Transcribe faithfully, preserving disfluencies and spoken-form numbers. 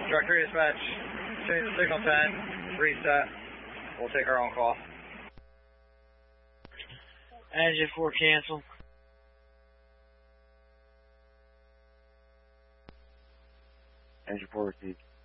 Director dispatch, change the signal ten, reset. We'll take our own call. Engine four cancel. Engine four received.